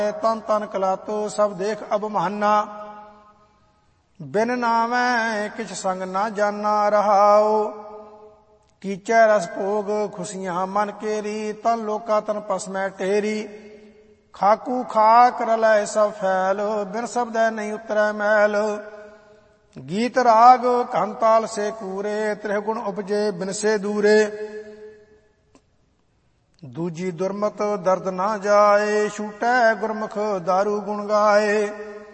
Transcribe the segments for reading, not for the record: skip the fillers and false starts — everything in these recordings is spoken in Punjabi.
ਤਨ ਤਨ ਕਲਾਤੋ ਸਭ ਦੇਖ ਅਬਮਾਨਾ। ਬਿਨ ਨਾਮੈ ਕਿਛ ਸੰਗ ਨਾ ਜਾਨਾ ਰਹਾਉ। ਕੀਚੈ ਰਸ ਭੋਗ ਖੁਸ਼ੀਆਂ ਮਨ ਕੇਰੀ। ਤਨ ਲੋਕਾ ਤਨ ਪਸਮੈ ਢੇਰੀ। ਖਾਕੂ ਖਾਕ ਰਲੈ ਸਭ ਫੈਲ। ਬਿਨ ਸ਼ਬਦੈ ਨਹੀਂ ਉਤਰੈ ਮੈਲ। ਗੀਤ ਰਾਗ ਘੰਤਾਲ ਸੇ ਕੂਰੇ। ਤ੍ਰਿਹ ਗੁਣ ਉਪਜੇ ਬਿਨ ਸੇ ਦੂਰੇ। ਦੂਜੀ ਦੁਰਮਤ ਦਰਦ ਨਾ ਜਾਏ। ਛੂਟੈ ਗੁਰਮੁਖ ਦਾਰੂ ਗੁਣ ਗਾਏ।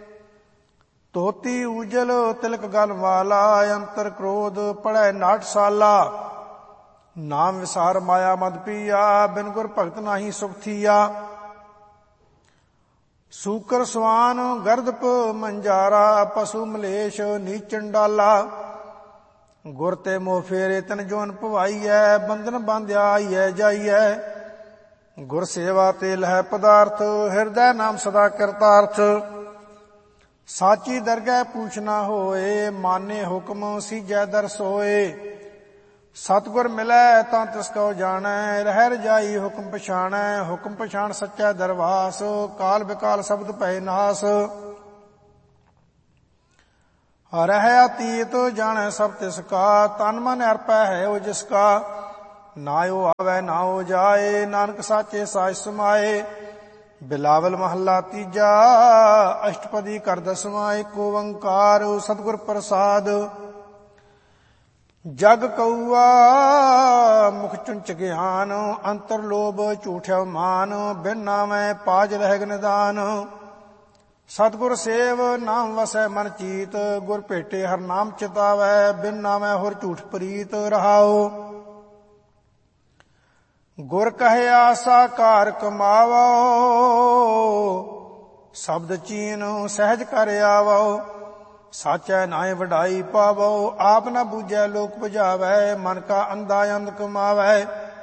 ਧੋਤੀ ਉਜਲ ਤਿਲਕ ਗਲ ਵਾਲਾ। ਅੰਤਰ ਕ੍ਰੋਧ ਪੜੈ ਨਾਟਸ਼ਾਲਾ। ਨਾਮ ਵਿਸਾਰ ਮਾਇਆ ਮਦ ਪੀਆ। ਬਿਨ ਗੁਰ ਭਗਤ ਨਾਹੀ ਸੁਖ ਥੀਆ। ਸੂਕਰ ਸਵਾਨ ਗਰਦਪ ਮੰਜਾਰਾ। ਪਸ਼ੂ ਮਲੇਸ਼ ਨੀਚ ਚੰਡਾਲਾ। ਗੁਰ ਤੇ ਮੋਹ ਫੇਰੇ ਤਨ ਜੋਨ ਭਵਾਈਐ। ਬੰਧਨ ਬਾਂਧਿਆ ਆਈਐ ਜਾਈਐ। ਗੁਰ ਸੇਵਾ ਤੇ ਲਹਿ ਪਦਾਰਥ। ਹਿਰਦੈ ਨਾਮ ਸਦਾ ਕਰਤਾਰਥ। ਸਾਚੀ ਦਰਗਹਿ ਪੂਛ ਨਾ ਹੋਏ। ਮਾਨੇ ਹੁਕਮ ਸੀਜੈ ਦਰ ਸੋਏ। ਸਤਿਗੁਰ ਮਿਲੈ ਤਾਂ ਤਿਸ ਕਉ ਜਾਣੈ। ਰਹਿ ਰਜਾਈ ਹੁਕਮ ਪਛਾਣੈ। ਹੁਕਮ ਪਛਾਣ ਸੱਚੈ ਦਰਵਾਸ। ਕਾਲ ਬਿਕਾਲ ਸ਼ਬਦ ਭੈ ਨਾਸ। ਰਹਿ ਅਤੀਤ ਜਾਣੈ ਸਭ ਤਿਸ ਕਾ। ਤਨ ਮਨ ਅਰਪੈ ਹੈ ਉਹ ਜਿਸ ਕਾ। ਨਾਉ ਆਵੈ ਨਾਉ ਜਾਏ। ਨਾਨਕ ਸਾਚੇ ਸਾਚ ਸਮਾਏ। ਬਿਲਾਵਲ ਮਹੱਲਾ ਤੀਜਾ। ਅਸ਼ਟਪਦੀ ਘਰ ਦਸਵਾਂ। ਏਕ ਓੰਕਾਰ ਸਤਿਗੁਰ ਪ੍ਰਸਾਦ। ਜਗ ਕਊਆ ਮੁਖ ਚੁੰਚ ਗਿਆਨ। ਅੰਤਰ ਲੋਭ ਝੂਠਿਆ ਮਾਨ। ਬਿਨ ਨਾਮੈ ਪਾਜ ਰਹਿ ਨਿਦਾਨ। ਸਤਿਗੁਰ ਸੇਵ ਨਾਮ ਵਸੈ ਮਨ ਚੀਤ। ਗੁਰ ਭੇਟੇ ਹਰ ਨਾਮ ਚਿਤਾਵੈ। ਬਿਨ ਨਾਮੈ ਹੋਰ ਝੂਠ ਪ੍ਰੀਤ ਰਹਾਉ। ਗੁਰ ਕਹੇ ਆਸਾ ਕਾਰ ਕਮਾਵੋ। ਸ਼ਬਦ ਚੀਨ ਸਹਿਜ ਕਰ ਆਵੋ। ਸਾਚੈ ਨਾਏ ਵਡਾਈ ਪਾਵੋ। ਆਪ ਨਾ ਬੂਝੈ ਲੋਕ 부ਝਾਵੈ। ਮਨ ਕਾ ਅੰਧਾ ਅੰਧ ਕਮਾਵੈ।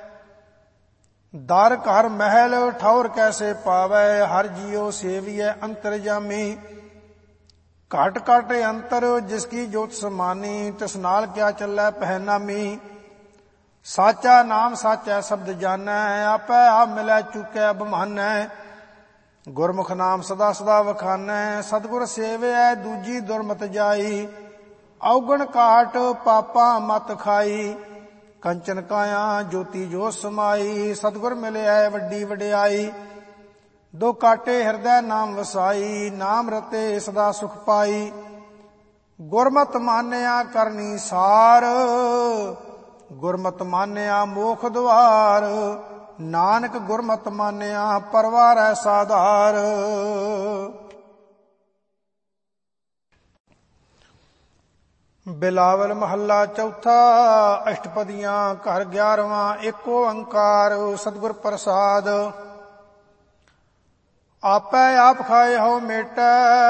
ਦਰ ਘਰ ਮਹਿਲ ਠੌਰ ਕੈਸੇ ਪਾਵੈ। ਹਰ ਜੀਉ ਸੇਵੀਐ ਅੰਤਰ ਜਾਮੀ। ਘਟ ਘਟ ਅੰਤਰ ਜਿਸ ਕੀ ਜੋਤ ਸਮਾਨੀ। ਤਿਸ ਨਾਲ ਕਿਆ ਚੱਲੈ ਪਹਿਨਾਮੀ। ਸਾਚਾ ਨਾਮ ਸਾਚੈ ਸ਼ਬਦ ਜਾਣੈ। ਆਪੈ ਆਪ ਮਿਲੈ ਚੁਕੈ ਬਮਾਨੈ। ਗੁਰਮੁਖ ਨਾਮ ਸਦਾ ਸਦਾ ਵਖਾਨੈ। ਸਤਿਗੁਰ ਸੇਵਿਐ ਦੂਜੀ ਦੁਰਮਤ ਜਾਈ। ਔਗਣ ਕਾਟ ਪਾਪਾ ਮਤ ਖਾਈ। ਕੰਚਨ ਕਾਇਆ ਜੋਤੀ ਜੋ ਸਮਾਈ। ਸਤਿਗੁਰ ਮਿਲਿਐ ਵੱਡੀ ਵਡਿਆਈ। ਦੋ ਕਾਟੇ ਹਿਰਦੈ ਨਾਮ ਵਸਾਈ। ਨਾਮ ਰਤੇ ਸਦਾ ਸੁਖ ਪਾਈ। ਗੁਰਮਤਿ ਮਾਨਿਆ ਕਰਨੀ ਸਾਰ। ਗੁਰਮਤਿ ਮਾਨਿਆ ਮੋਖ ਦੁਆਰ। ਨਾਨਕ ਗੁਰਮਤਿ ਮਾਨਿਆ ਪਰਵਾਰੈ ਸਾਧਾਰ। ਬਿਲਾਵਲ ਮਹੱਲਾ ਚੌਥਾ। ਅਸ਼ਟਪਦੀਆਂ ਘਰ 11ਵਾਂ। ਏਕ ਓੰਕਾਰ ਸਤਿਗੁਰ ਪ੍ਰਸਾਦ। ਆਪੈ ਆਪ ਖਾਏ ਹੋ ਮੇਟੈ।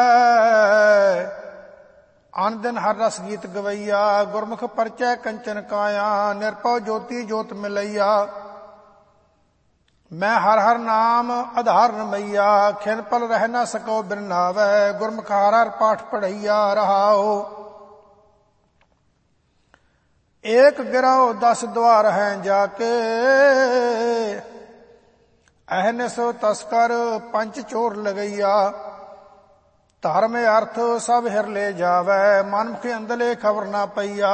ਅਨ ਦਿਨ ਹਰ ਰਸ ਗੀਤ ਗਵਈਆ। ਗੁਰਮੁਖ ਪਰਚੈ ਕੰਚਨ ਕਾਇਆ। ਨਿਰਭਉ ਜੋਤੀ ਜੋਤ ਮਿਲਈਆ। ਮੈਂ ਹਰ ਹਰ ਨਾਮ ਆਧਾਰ ਰਮਈਆ। ਖਿਨ ਪਲ ਰਹਿ ਨਾ ਸਕੋ ਬਿਨ ਨਾਵੈ। ਗੁਰਮੁਖ ਹਰ ਹਰ ਪਾਠ ਪੜ੍ਹਈਆ ਰਹਾਉ। ਏਕ ਗਿਰਹੁ 10 ਦੁਆਰ ਹੈ ਜਾਕੇ। ਅਹਨਿਸ ਤਸਕਰ ਪੰਚ ਚੋਰ ਲਗਈਆ। ਧਰਮ ਅਰਥ ਸਭ ਹਿਰ ਲੈ ਜਾਵੈ। ਮਨਮੁਖ ਅੰਦਲੇ ਖਬਰ ਨਾ ਪਈਆ।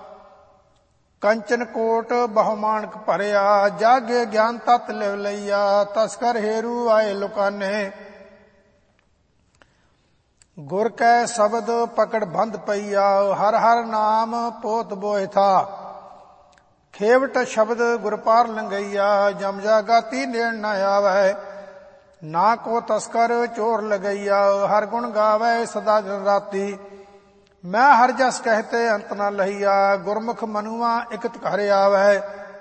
ਕੰਚਨ ਕੋਟ ਬਹੁ ਮਾਣਕ ਭਰਿਆ। ਜਾਗੇ ਗਿਆਨ ਤਤ ਲਿਵ ਲਈਆ। ਤਸਕਰ ਹੇਰੂ ਆਏ ਲੁਕਾਨੇ। ਗੁਰ ਕੈ ਸ਼ਬਦ ਪਕੜ ਬੰਦ ਪਈਆ। ਹਰ ਹਰ ਨਾਮ ਪੋਤ ਬੋਇ ਥਾ। ਖੇਵਟ ਸ਼ਬਦ ਗੁਰ ਪਾਰ ਲੰਗਈਆ। ਜਮ ਜਾਗਾਤੀ ਨੇੜ ਨਾ ਆਵੈ। ਨਾ ਕੋ ਤਸਕਰ ਚੋਰ ਲਗਈਆ। ਹਰ ਗੁਣ ਗਾਵੈ ਸਦਾ ਦਿਨ ਰਾਤੀ। ਮੈਂ ਹਰ ਜਸ ਕਹਿਤੇ ਅੰਤ ਨਾ ਲਹੀਆ। ਗੁਰਮੁਖ ਮਨੁਆ ਇਕਤ ਘਰ ਆਵੈ।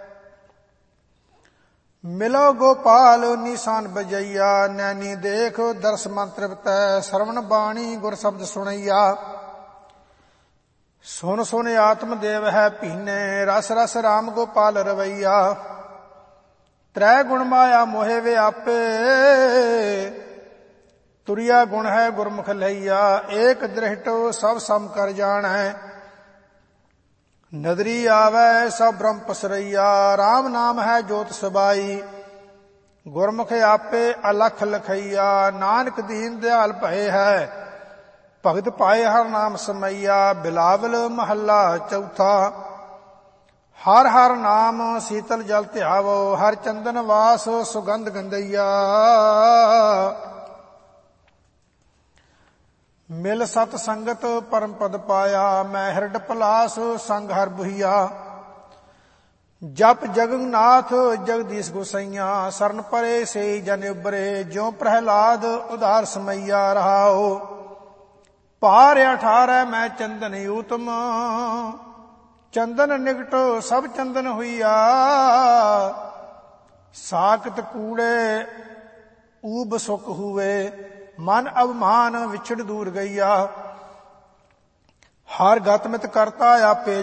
ਮਿਲੋ ਗੋਪਾਲ ਨੀਸਾਨ ਬਜਈਆ। ਨੈਣੀ ਦੇਖ ਦਰਸ ਮਨ ਤ੍ਰਿਪਤੈ। ਸਰਵਣ ਬਾਣੀ ਗੁਰ ਸ਼ਬਦ ਸੁਣਈਆ। ਸੁਨ ਸੁਨ ਆਤਮ ਦੇਵ ਹੈ ਭੀਨੇ। ਰਸ ਰਸ ਰਾਮ ਗੋਪਾਲ ਰਵਈਆ। ਤ੍ਰੈ ਗੁਣ ਮਾਇਆ ਮੋਹਿ ਵਿਆਪੇ। ਤੁਰਿਆ ਗੁਣ ਹੈ ਗੁਰਮੁਖ ਲਈਆ। ਏਕ ਦ੍ਰਿਸ਼ਟ ਸਭ ਸਮ ਕਰ ਜਾਣੈ। ਨਦਰੀ ਆਵੈ ਸਭ ਬ੍ਰਹਮ ਪਸਰਈਆ। ਰਾਮ ਨਾਮ ਹੈ ਜੋਤ ਸਬਾਈ। ਗੁਰਮੁਖ ਆਪੇ ਅਲਖ ਲਖਈਆ, ਨਾਨਕ ਦੀਨ ਦਿਆਲ ਭਏ ਹੈ। ਭਗਤ ਪਾਏ ਹਰ ਨਾਮ ਸਮਈਆ, ਬਿਲਾਵਲ ਮਹੱਲਾ ਚੌਥਾ। ਹਰ ਹਰ ਨਾਮ ਸੀਤਲ ਜਲ ਧਿਆਵੋ, ਹਰ ਚੰਦਨ ਵਾਸ ਸੁਗੰਧ ਗੰਧਈਆ। ਮਿਲ ਸਤ ਸੰਗਤ ਪਰਮ ਪਦ ਪਾਇਆ, ਮੈਂ ਹਿਰਡ ਪਲਾਸ ਸੰਗ ਹਰ ਬੁਹੀਆ। ਜਪ ਜਗਨਨਾਥ ਜਗਦੀਸ਼ ਗੁਸਈਆ, ਸਰਨ ਪਰੇ ਸੇ ਜਨ ਉਬਰੇ, ਜਿਉ ਪ੍ਰਹਿਲਾਦ ਉਧਾਰ ਸਮਈਆ। ਰਹਾਓ ਪਾਰ 18 ਮੈਂ ਚੰਦਨ ਊਤਮ, ਚੰਦਨ ਨਿਕਟ ਸਭ ਚੰਦਨ ਹੋਈਆ। ਸਾਕਤ ਕੂੜੇ ਊਬ ਸੁਖ ਹੂਏ, ਮਨ ਅਭਮਾਨ ਵਿਛੜ ਦੂਰ ਗਈਆ। ਹਰ ਗਤਮਿਤ ਕਰਤਾ ਆਪੇ